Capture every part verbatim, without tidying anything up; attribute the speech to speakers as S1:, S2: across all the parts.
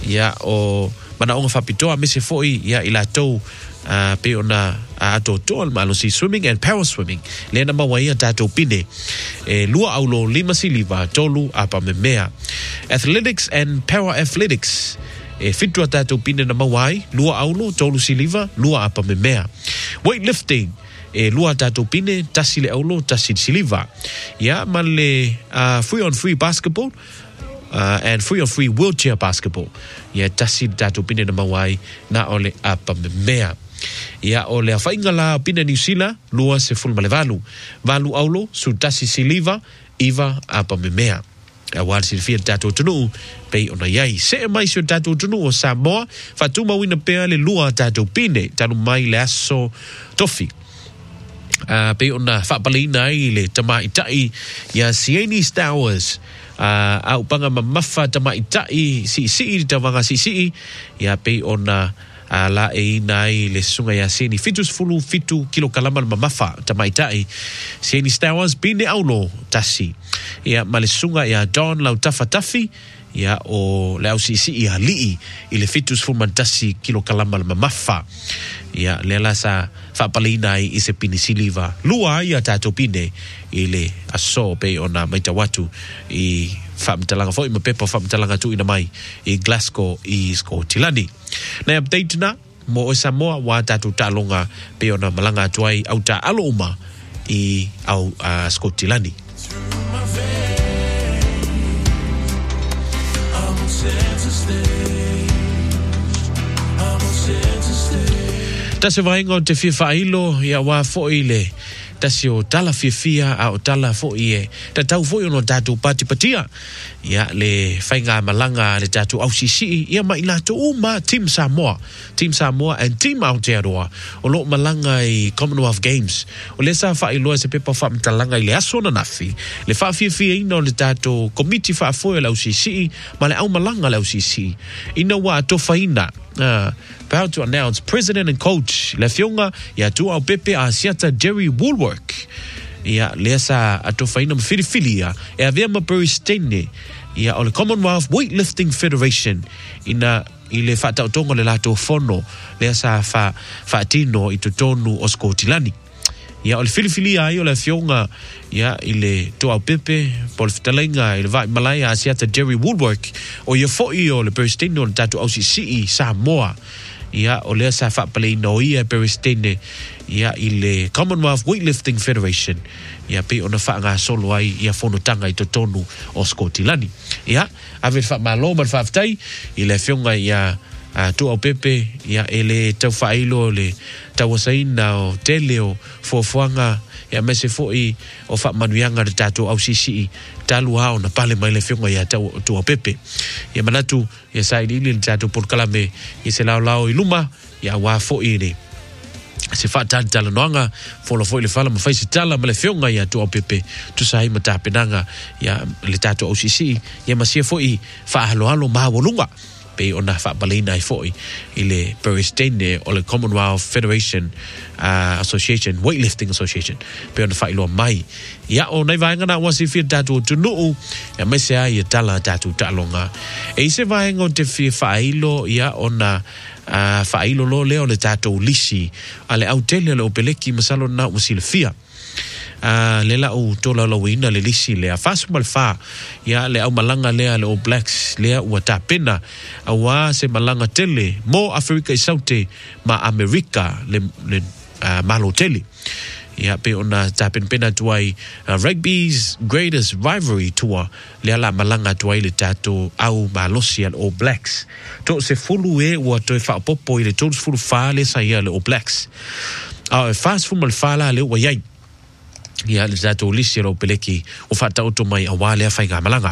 S1: ia o mana onga whapitoa mese foi ia i lātou uh, pe ona a to to malo si swimming and power swimming le na mawaia tato pine e lua aulo lima siliva tolu apa memea athletics and power athletics e fitua tato pine na mawai lua aulo tolu siliva lua apa memea weightlifting e lua tato pine tasile aulo tasid siliva ya male uh, free on free basketball Uh, and free on free wheelchair basketball ya tasid tato pine na mawai na ole apa memea ia o le whainga la pina New Zealand lua se fulu male valu valu aulo su tasi siliva iva apa memea a wal silfia tato tunu pei ona yai se mai su tato tunu o Samoa fatuma wina pea le lua tato pine tanu mai le aso tofi uh, pei ona whapalina i le tamaitai ia Sieni Stowers uh, au panga mamafa tamaitai si si tawanga si si ia pei ona a la e nai le sunga ya Sieni fitus fulu fitu kilo kalaman mamafa tamaitai Sieni Stowers bine aulo tasi ia male sunga ya Don lau tafa tafi ia o le au sisi ia lii i le fitus fulu mantasi kilo kalaman mamafa ia le la sa whapali nai i se pini siliva lua ia tato pine i le aso pe ona maita watu i whamtalanga fo i mapepa whamtalanga tu ina mai i Glasgow i Skotilani. Na update na mo o Samoa wa tatu talonga pe ona malanga tuai au ta alo uma i au uh, Skotilani. Tase vaingo te whiwhailo ia wā fo i le tasi o tala whiwhia a o tala fo i e ta tau fo i ono tātou patipatia ia le whainga malanga le tātou au sisi ia mai la to uma Team Samoa Team Samoa and Team Aotearoa o lo malanga i Commonwealth Games o le sa whailoa se pepa whamtalanga i le asona nafi le whawhiwhia ino le tātou komiti whaafoia le au sisi ma le au malanga le au sisi ina wa to whaina Uh, proud to announce President and Coach Le Fionga ia tu au pepe a siata Jerry Woolwork ia lesa ato faina mfirifilia e avea maperistene ia o le Commonwealth Weightlifting Federation ina ile fata otonga le lato fono lesa fa fatino i tonu o Skotilani ia o le filifilia ai o le Fionga ia ile to au pepe por fitalenga ile vai malaya asiata Jerry Woolwork o ia foi o le peristene o le tatu au sisi Samoa ia o le sa fa pale no ia peristene ia ile Commonwealth Weightlifting Federation ia pe ona fa nga solo ai ia fono tanga i tonu o Skotilani ia ave fa malo man fa ftai ile Fionga ia a tu au pepe ia ele tau failo le tau saina o tele o fofuanga ia mese foi o fa manuanga de tatu au sisi talu hao na pale mai le Fionga ia tau tu au pepe ia manatu ia sai li le tatu por kalame ia se lao lao i luma ia wa foi ni se fa tan tala noanga folo foi le fala ma faisi tala ma le Fionga ia tu au pepe tu sai mata penanga ia le tatu au sisi ia masia foi fa halo halo ma volunga pe ona fa balina i foi ile peristene o le Commonwealth Federation uh, Association Weightlifting Association pe ona fa ilo mai ia o nei vainga na wasi fi tatu tunu ya mese ai tala tatu talonga e se vainga te fi fa ilo ia ona uh, fa ilo lo leo le tatu lisi ale autele le opeleki masalo na usilfia Uh, le la o tola la wina le lisi le a fasu malfa ya le au malanga le le All Blacks le o tapena awa se malanga tele mo Africa i saute ma America le le uh, malo tele ya pe ona tapen pena tuai uh, rugby's greatest rivalry tour le la malanga tuai le tato au malosi al All Blacks to se fulu e o to fa popo ile to fulu fa le sa ya le All Blacks a fast fu malfa la le wa yai ia le zato lisi ro peleki o fata auto mai awale a faiga malanga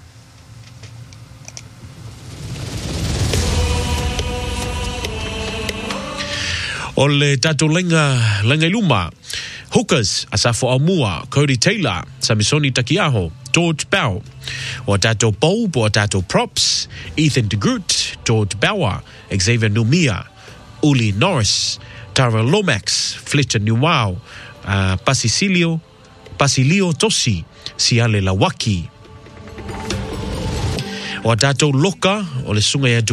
S1: o le tato lenga lenga luma hookers asafo amua Cody Taylor Samisoni Takiaho George Bell o tato Bob o tato Props Ethan de Groot George Bauer Xavier Numia Uli Norris Tara Lomax Fletcher Nuwao Uh, Pasilio Pasilio Tosi Siale Lawaki o tato loka o le sunga ya